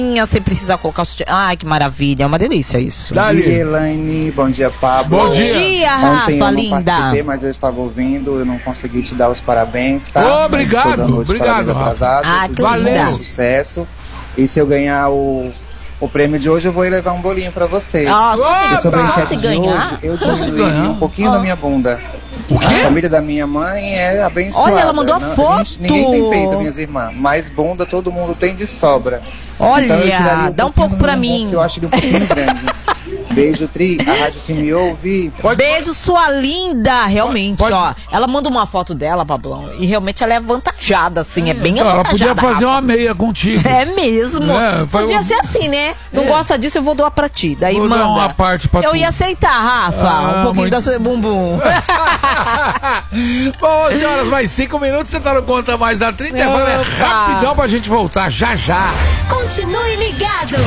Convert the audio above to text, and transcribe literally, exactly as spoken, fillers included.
sem precisar colocar o sutiã. Ai, que maravilha, é uma delícia isso. Bom Dali. dia, Elaine. Bom dia, Pablo. Bom Bom dia. dia, Ontem Rafa, eu não linda. participei, mas eu estava ouvindo. Eu não consegui te dar os parabéns, tá? Ô, obrigado, Mas estou dando os obrigado, parabéns atrasados. Ah, que Tudo de linda. bom, sucesso. E se eu ganhar o, o prêmio de hoje, eu vou ir levar um bolinho pra você. Ah, só Opa! se, Sobre a só enquete se de ganhar. hoje, eu Só se diminuí ganhar. um pouquinho da minha bunda. O quê? A família da minha mãe é abençoada. Olha, ela mandou a Não- foto. gente, ninguém tem peito, minhas irmãs. Mas bunda todo mundo tem de sobra. Olha, Então eu tiraria dá um pouquinho pouco do pra meu mim. rosto, eu acho ele um pouquinho grande. Beijo, Tri. A rádio que me ouve. Pode- Beijo, sua linda, realmente, Pode- ó. Ela manda uma foto dela, Pablão, e realmente ela é avantajada, assim, é bem Então, ela avantajada. podia fazer Rafa. uma meia contigo. É mesmo. É, foi Podia um- ser assim, né? Não É. gosta disso, eu vou doar pra ti. Daí Vou dar manda. uma parte pra eu tu. ia aceitar, Rafa, Ah, um pouquinho muito- da sua bumbum. Bom, onze horas mais cinco minutos, você tá no Conta Mais da trinta. Agora é Opa. rapidão pra gente voltar, já já. Continue ligado.